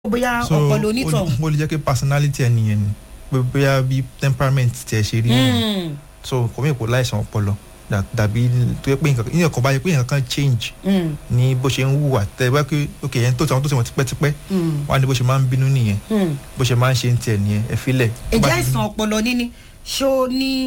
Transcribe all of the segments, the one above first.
bóyá ọpọlọ onítọ̀. mo lè jẹ́ pé personality ẹnìyẹn ni bóyá bí temperament tiẹ̀ ṣe rí nìyẹn so kò mí kò láìsàn ọpọlọ dàbí tó yẹ pé nǹkan kan bá yẹ pé nǹkan kan change ní bó ṣe ń hùwà tẹ bá pé ok yẹn tó ti wọn tipẹ́tipẹ́ wà ní bó ṣe máa ń bínú nìyẹn bó ṣe máa ń ṣe ń tiẹ̀ nìyẹn ẹ filẹ̀. ìjà àìsàn ọpọlọ níní ṣó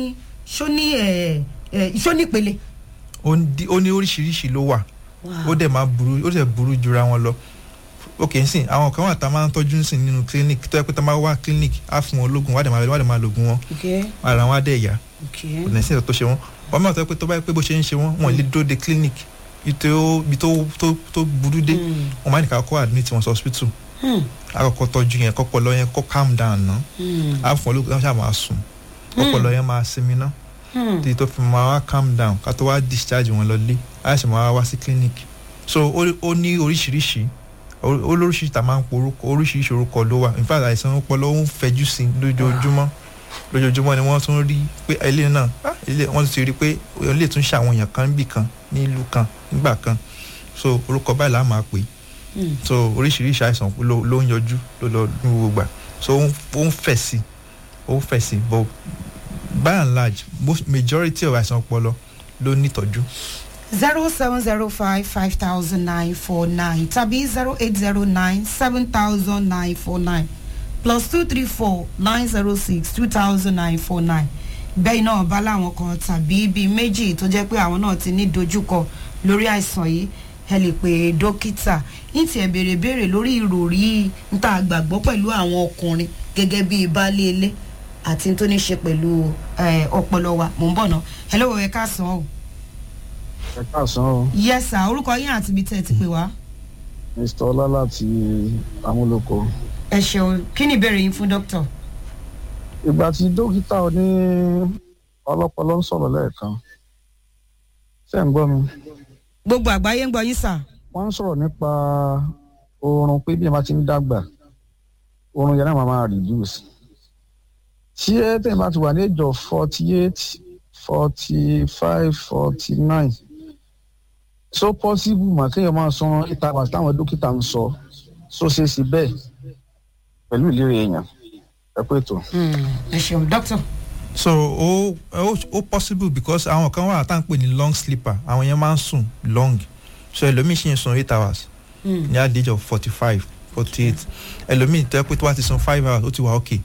ní ìpele. ó ní oríṣiríṣi ló wà ó dẹ̀ máa burú jura wọn lọ ok nsìn àwọn kan wà tá a máa ń tọ́jú nsìn nínú clinic tó yẹ pé tá a máa wá clinic á fún wọn lóògùn wá dẹ̀ máa lògùn wọn ara wọn á dẹ̀ yá kò ní sí ìtọ́ tó ṣe wọn wọ́n máa tọ́ pé tó bá yẹ pé bó ṣe ń ṣe wọ́n lè dúró de clinic ibi tó burú dé wọ́n máa ní ká kọ́ admit wọn sí hospital àkọ́kọ́ tọ́jú yẹn kọ́pọ̀lọ́ yẹn kọ́ calm down ná á fún wọn lóògùn ṣáà máa sùn kọ́pọ̀lọ́ yẹn máa sinmi ná títí tó fi máa wá calm down ká tó wá discharge wọn lọ lé á sì máa wá sí clinic so ó ní oríṣiríṣi olóríṣiríṣi tá a máa ń porúkọ oríṣiríṣi orúkọ ló wà in fact àìsàn ọpọlọ ó ń fẹjú sí lójoojúmọ́ ni wọ́n tún rí pé ilé náà wọ́n ti rí pé ilé tún ṣe àwọn èèyàn kan níbì kan nílùú kan nígbà kan so orúkọ báyìí là á máa pè so oríṣiríṣi àìsàn ló ń yọjú ló ní gbogbo gbà so ó ń fẹ̀ sí but by and large majority of àìsàn ọpọlọ ló nítọ́jú. 070550949 tàbí 08097,949 plus 234-906-2949 bẹ́ẹ̀ náà bá láwọn kan tàbí bíi méjì tó jẹ́ pé àwọn náà ti ní dojúkọ lórí àìsàn yìí ẹ lè pè dókítà ní tiẹ̀ béèrè lórí ìròrí níta àgbàgbọ́ pẹ̀lú àwọn ọkùnrin gẹ́gẹ́ bíi baálé ilé àti tó ní ṣe pẹ̀lú ọpọlọ wa mò ń bọ̀ náà hello ẹ káàsán o. ẹ káàsán o. yes sir orúkọ yín àti ibi tẹ́ ẹ ti pè wá. mr ọlá láti amúlòkọ. ẹ ṣeun kí ni ìbéèrè yín fún dókítà. ìgbà tí dókítà ní ọlọ́pọlọ ń sọ̀rọ̀ lẹ́ẹ̀kan ṣé ń gbọ́ mi. gbogbo àgbáyé ń gbọ́ yín sà. wọ́n ń sọ̀rọ̀ nípa oorun pé bí ẹ bá ti ń dàgbà oorun yẹn náà máa reduce. tí ẹ tẹ̀ bá ti wà ní ẹjọ́ 48 45 49 so possible mà kéèyàn máa san 8 hours táwọn dókítà ń sọ so ṣe é sí bẹ́ẹ̀ pẹ̀lú ìlérí èèyàn ẹ pé tó. ẹ ṣeun doctor. so ó possible because àwọn kan wà tá à ń pè ní long sleeper àwọn yẹn máa ń sùn long so ẹlòmíì ṣì ń sùn 8 hours ní at the age of 45 48 ẹlòmíì tó yẹ pé tó wá ti sùn 5 hours ó ti wà okay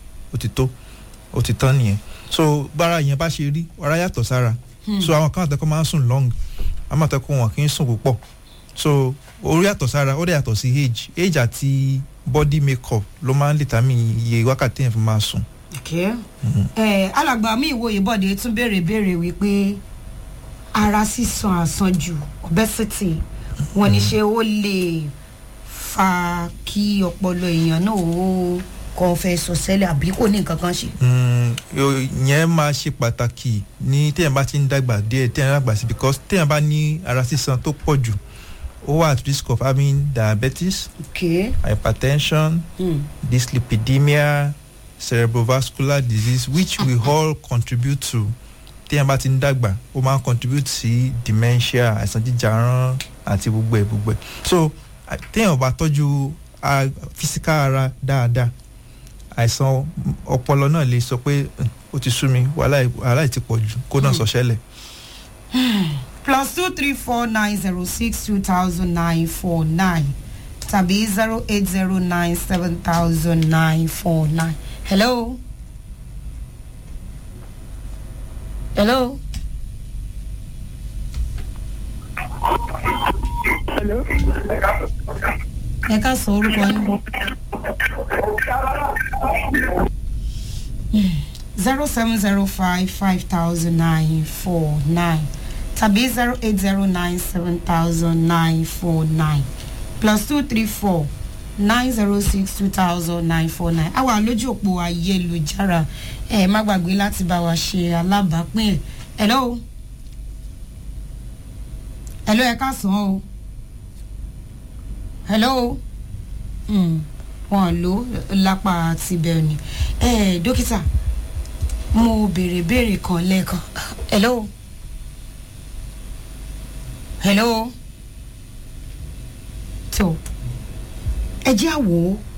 ó ti tán nìyẹn so bára yẹn bá ṣe rí ara yàtọ̀ sára so àwọn kan àtẹ́kọ́ máa ń sùn long àwọn àtẹ́kọ́ wọn kì í sùn púpọ̀ so orí yàtọ̀ sára ó dẹ̀ yàtọ̀ sí age àti body makeup ló máa ń determine iye wákàtí yẹn fi máa sùn. alàgbà mi ìwòye bọ́dé tún béèrè wípé ara sísan àsanjù obesity wọn ní ṣe ó lè fa kí ọpọlọ èèyàn náà ó kàn fẹ́ sọ sẹ́lẹ̀ àbí kò ní nǹkan kan ṣe. yẹn máa ṣe pàtàkì ní téèyàn bá ti ń dàgbà díẹ̀ téèyàn dàgbà sí because téèyàn bá ní ara sísan tó pọ̀ jù ó wà at risk of having diabetes, hypertension, dyslipidemia, cerebrovascular disease which we all contribute to téèyàn bá ti ń dàgbà ó máa ń contribute sí dementia àìsàn jíjàrán àti gbogbo ẹ̀ so téèyàn bá tọ́jú physical ara dáadáa àìsàn ọpọlọ náà lè sọ pé ó ti sú mi wàhálà ti pọ̀ jù kó náà sọ ṣẹlẹ̀. plus 234-906-2949 tàbí 08097,949. hello. hello. hello. ẹ ká sọ orúkọ yín. 070550949 tàbí 08097,949 plus 234-906-2949. àwa lójú òpó ayélujára ẹ má gbàgbé láti bá wa ṣe alábàápín ẹ. hello. hello ẹ ká sọ o. hello. wọn lò lápá tibẹ̀ ni dókítà mo béèrè kan lẹ́ẹ̀kan. hello. hello. tó ẹ jẹ́ àwò